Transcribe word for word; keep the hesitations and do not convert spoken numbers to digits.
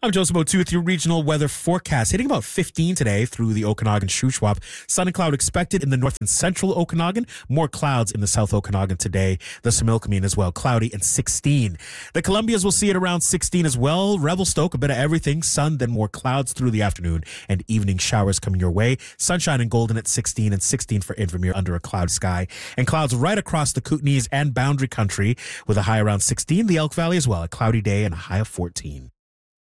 I'm Joseph O'Toole with your regional weather forecast. Hitting about fifteen today through the Okanagan Shuswap. Sun and cloud expected in the north and central Okanagan. More clouds in the south Okanagan today. The Similkameen as well, cloudy and sixteen. The Columbias will see it around sixteen as well. Revelstoke, a bit of everything. Sun, then more clouds through the afternoon and evening showers coming your way. Sunshine and Golden at sixteen and sixteen for Invermere under a cloud sky. And clouds right across the Kootenays and Boundary Country with a high around sixteen. The Elk Valley as well, a cloudy day and a high of fourteen.